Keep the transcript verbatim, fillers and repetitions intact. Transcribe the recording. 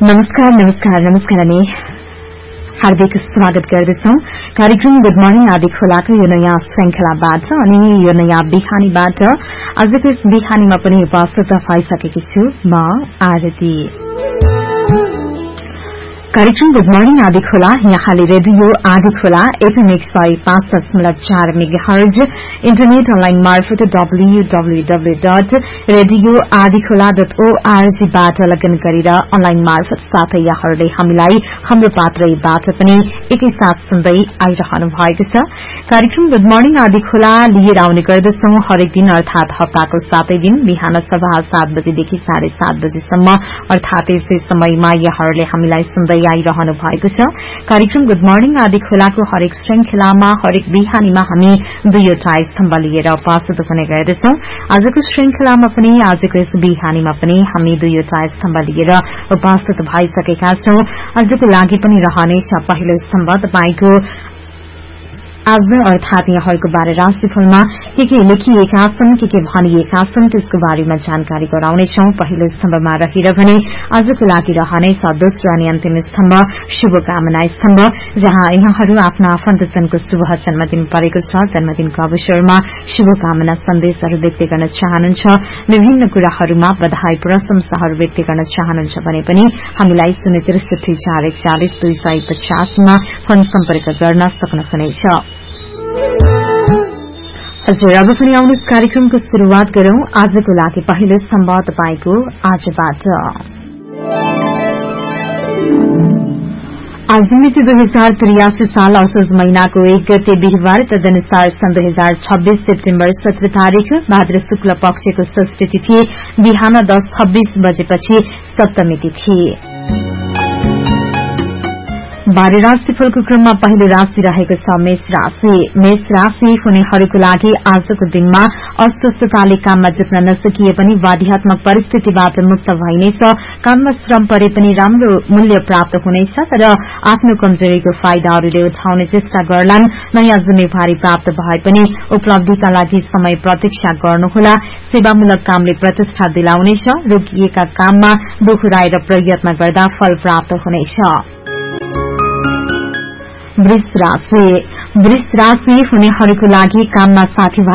नमस्कार नमस्कार नमस्कार अनि हार्दिक स्वागत गर्दछौं कार्यक्रम गुड मर्निङ आदि खोलाको यो नयाँ श्रृंखलाबाट अनि यो नयाँ बिहानीबाट आजको यस बिहानीमा पनि उपस्थित भइसकेकी छु म आरती। कार्यक्रम गुड मर्निङ आदि खोला यहाँले रेडियो आदि खोला एफएम एक सय पाँच दशमलव चार मेगाहर्ज इन्टरनेट अनलाइन मार्फत W W W dot radio आदि खोला डट ओआरजीबाट लगन गरेर अनलाइन मार्फत साथै यहाँहरूले हामीलाई हाम्रो पात्रबाट पनि एकैसाथ सुन्दै आइरहनु भएको छ। कार्यक्रम गुड मर्निङ आदि खोला लिएर आउने गर्दछौं हरेक दिन अर्थात हप्ताको सातै दिन बिहान सभा सात बजेदेखि साढे सात बजेसम्म अर्थात यसै समयमा यहाँहरूले हामीलाई सुन्दै आइरहनु भएको छ। कार्यक्रम गुड मर्निङ आदि खोलाको हरेक श्रृंखलामा हरेक बिहानीमा हामी दुईवटा स्तम्भ लिएर उपस्थित हुने गर्दछौं। आजको श्रृंखलामा पनि आजको यस बिहानीमा पनि हामी दुईवटा स्तम्भ लिएर उपस्थित भइसकेका छौं। आजको लागि पनि रहनेछ पहिलो स्तम्भ तपाईको आज अर्थात यहाँहरूको बारे राशिफलमा के के लेखिएका छन् के के भनिएका छन् त्यसको बारेमा जानकारी गराउनेछौं। पहिलो स्तम्भमा रहेर भने आजको लागि रहनेछ दोस्रो अनि अन्तिम स्तम्भ शुभकामना स्तम्भ, जहाँ यहाँहरू आफ्ना आफन्तजनको शुभ जन्मदिन परेको छ जन्मदिनको अवसरमा शुभकामना सन्देशहरू व्यक्त गर्न चाहनुहुन्छ, विभिन्न कुराहरूमा बधाई प्रशंसाहरू व्यक्त गर्न चाहनुहुन्छ भने पनि हामीलाई शून्य त्रिसठी चार एकचालिस दुई सय पचासमा फोन सम्पर्क गर्न सक्नुहुनेछ। हजुर अब पनि आउनुहोस् कार्यक्रमको शुरूआत गरौं। आजको लागि पहिलो स्तम्भ तपाईको आजबाट आज मिति दुई हजार त्रियासी साल असोज महिनाको एक गते बिहिबार तदनुसार सन् दुई हजार छब्बीस सेप्टेम्बर सत्र तारीक भाद्र शुक्ल पक्षको षष्ठी तिथि बिहान दस छब्बीस बजेपछि सप्तमी तिथि। बाह्र राशिफलको क्रममा पहिलो राशि रहेको छ मेष राशि। मेष राशि हुनेहरूको लागि आजको दिनमा अस्वस्थताले काममा जुट्न नसकिए पनि बाध्यात्मक परिस्थितिबाट मुक्त भइनेछ। काममा श्रम परे पनि राम्रो मूल्य प्राप्त हुनेछ, तर आफ्नो कमजोरीको फाइदा अरूले उठाउने चेष्टा गर्लान्। नयाँ जिम्मेवारी प्राप्त भए पनि उपलब्धिका लागि समय प्रतीक्षा गर्नुहोला। सेवामूलक कामले प्रतिष्ठा दिलाउनेछ। रोकिएका काममा दोहोऱ्याएर प्रयत्न गर्दा फल प्राप्त हुनेछ। वृष राशि। वृष राशि हुनेहरूको लागि काममा साथीभाइ